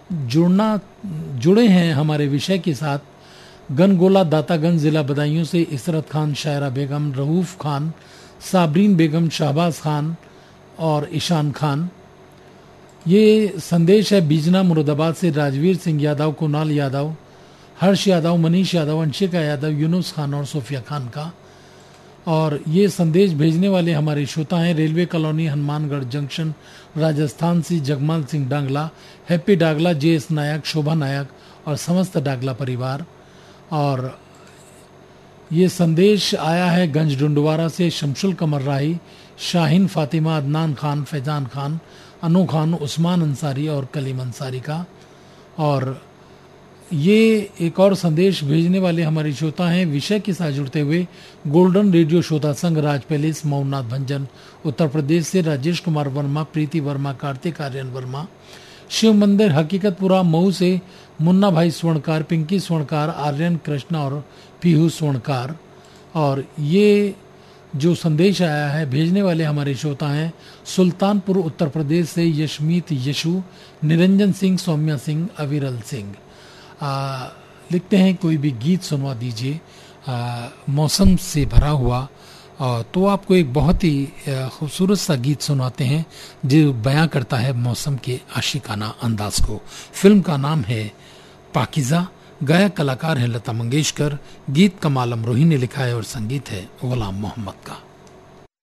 जुड़े हैं हमारे विषय के साथ गनगोला दातागंज जिला बदायूं से इसरत खान, शायरा बेगम, रऊफ खान, साबरीन बेगम, शहबाज खान और ईशान खान। ये संदेश है बीजना मुरादाबाद से राजवीर सिंह यादव, कुणाल यादव, हर्ष यादव, मनीष यादव, अंशिका यादव, यूनुस खान और सोफिया खान का। और ये संदेश भेजने वाले हमारे श्रोता हैं railway colony, Hanumangarh junction, Rajasthan से जगमाल सिंह डांगला, हैप्पी डागला, JS नायक, शोभा नायक और समस्त डागला परिवार। और ये संदेश आया है गंज डुंडवारा से शमशुल कमर राही, शाहीन फातिमा, अदनान खान, फैजान खान, अनु खान, उस्मान अंसारी और कलीम अंसारी का। और ये एक और संदेश भेजने वाले हमारे श्रोता हैं विषय के साथ जुड़ते हुए गोल्डन रेडियो श्रोता संघ, राज पैलेस, मऊनाथ भंजन, उत्तर प्रदेश से राजेश कुमार वर्मा, प्रीति वर्मा, कार्तिक आर्यन वर्मा, शिव मंदिर हकीकतपुरा मऊ से मुन्ना भाई स्वर्णकार, पिंकी स्वर्णकार, आर्यन कृष्णा और पीहू स्वर्णकार। और ये जो संदेश आया है भेजने वाले हमारे श्रोता हैं सुल्तानपुर उत्तर प्रदेश से यशमीत यशु, निरंजन सिंह, सौम्या सिंह, अविरल सिंह। लिखते हैं कोई भी गीत सुनवा दीजिए मौसम से भरा हुआ। तो आपको एक बहुत ही खूबसूरत सा गीत सुनाते हैं जो बयां करता है मौसम के आशिकाना अंदाज को। फिल्म का नाम है पाकीज़ा, गायक कलाकार है लता मंगेशकर, गीत कमाल अमरोही ने लिखा है और संगीत है गुलाम मोहम्मद का।